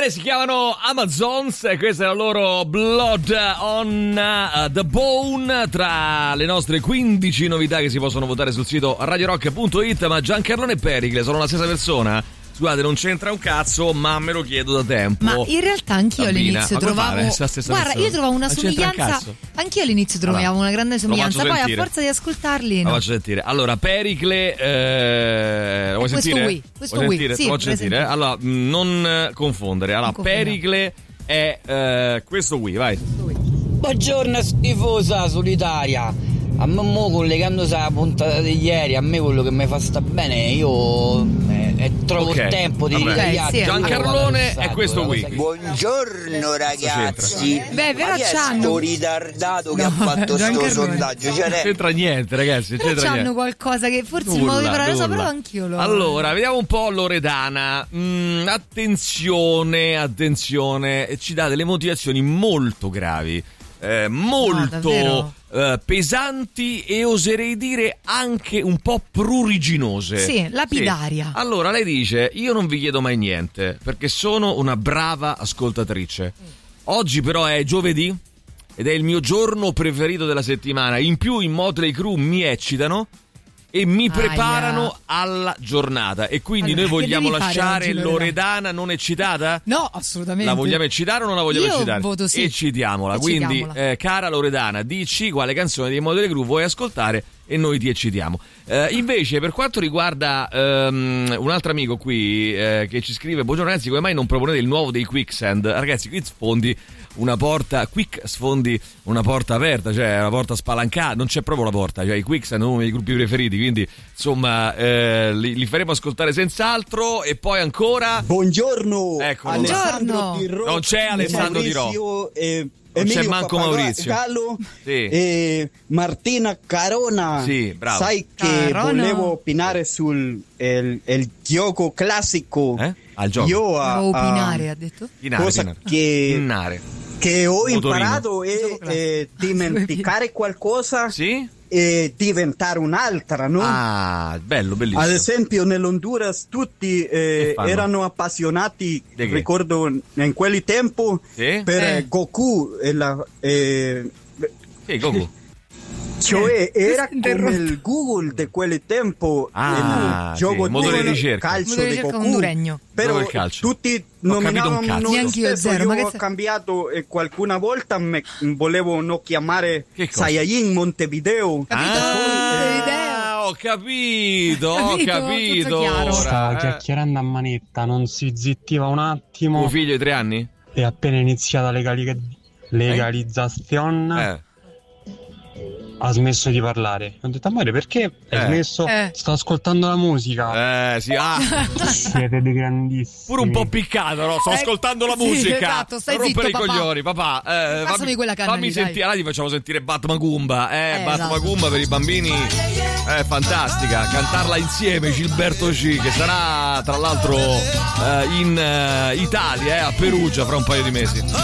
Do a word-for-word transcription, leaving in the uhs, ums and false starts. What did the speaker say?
bene, si chiamano Amazons e questa è la loro Blood on uh, the Bone, tra le nostre quindici novità che si possono votare sul sito radio rock punto it. Ma Giancarlone e Pericle sono la stessa persona? Scusate, non c'entra un cazzo, ma me lo chiedo da tempo. Ma in realtà anch'io Sabina, all'inizio trovavo Guarda, persona. io trovavo una Non somiglianza. Anch'io all'inizio trovavo allora, una grande somiglianza, poi sentire. a forza di ascoltarli no. Lo faccio sentire. Allora, Pericle eh, lo vuoi questo sentire? Wii, questo vuoi Wii. sentire? Sì, lo faccio sentire. Eh? Allora, non confondere. Allora, non Pericle è eh, questo Wii, vai. Buongiorno schifosa solitaria. A me mo collegandosi alla puntata di ieri, a me quello che mi fa sta bene, io eh, eh, trovo okay. il tempo di ritagliarti. Okay, sì, Giancarlone è questo qui. Buongiorno ragazzi. Beh, però ma chi è c'hanno sto ritardato no, che ha fatto Giancarlone. sto sondaggio? Cioè, non c'entra niente, ragazzi. Però c'entra c'hanno niente. qualcosa che forse nulla, il modo di parlare lo so, nulla. però anch'io lo. Allora, vediamo un po' Loredana. Mm, attenzione, attenzione. Ci dà delle motivazioni molto gravi. Eh, molto no, eh, pesanti e oserei dire anche un po' pruriginose. Sì, lapidaria. Sì. Allora lei dice: io non vi chiedo mai niente perché sono una brava ascoltatrice. Oggi però è giovedì ed è il mio giorno preferito della settimana. In più in Motley Crue mi eccitano e mi preparano Aia. alla giornata. E quindi allora, noi vogliamo che devi fare lasciare oggi, Loredana non eccitata? No, assolutamente. La vogliamo eccitare o non la vogliamo Io eccitare? voto sì. Eccitiamola. Eccitiamola. Quindi, eh, cara Loredana, dici quale canzone di Motley Crue vuoi ascoltare e noi ti eccitiamo. Eh, invece, per quanto riguarda um, un altro amico qui eh, che ci scrive: buongiorno ragazzi, come mai non proponete il nuovo dei Quicksand? Ragazzi, qui sfondi una porta, quick sfondi una porta aperta, cioè una porta spalancata, non c'è proprio la porta, cioè i Quicksand sono uno dei gruppi preferiti, quindi insomma eh, li, li faremo ascoltare senz'altro. E poi ancora buongiorno, Eccolo. Alessandro Di Ro- non c'è Alessandro Di Ro Maurizio, eh, non Emilio c'è manco Pappagallo, Maurizio Gallo, sì. e Martina Carona. Sì, bravo. Sai che Carona. volevo opinare sul il, il gioco classico. Eh? Al gioco. Io a, Devo a- opinare, ha detto. Inare, cosa Inare. che Inare. che ho Motorino. imparato è eh, dimenticare qualcosa Sì? e diventare un'altra, no? Ah, bello, bellissimo. Ad esempio nell'Honduras tutti eh, Che fanno? erano appassionati, Di che? ricordo in quelli tempi, Sì? per Eh. eh, Goku, e la, eh, Sì, Goku. cioè era interrotto. come il Google di quelli tempi, Ah, il sì, gioco motore di di ricerca. calcio Motore di di ricerca Goku, honduregno. però Dove è il calcio? tutti capito un nominavano cazzo. lo Neanch'io stesso. zero, ma Io che ho se- cambiato e qualcuna volta me, volevo no chiamare Che cosa? Saiyajin Montevideo. Capito? Ah, ho capito, ho Capito? capito. Tutto chiaro. Stava Ora, eh. chiacchierando a manetta, non si zittiva un attimo Tuo figlio di tre anni? e appena iniziata legali- legalizzazione Eh. ha smesso di parlare. Ho detto: amore, perché hai Eh. smesso? Eh. Sto ascoltando la musica. Eh, sì, ah, Siete dei grandissimi. pure un po' piccato, no? Sto Eh, ascoltando la sì, musica. esatto, stai Non rompere zitto, i papà. coglioni, papà. Eh, Passami fammi, quella canna fammi lì, dai. sentire, allora ti facciamo sentire Batman Goomba. Eh, Eh, Batman esatto. Goomba per i bambini. È fantastica. Cantarla insieme, Gilberto G, che sarà tra l'altro eh, in eh, Italia, eh, a Perugia, fra un paio di mesi.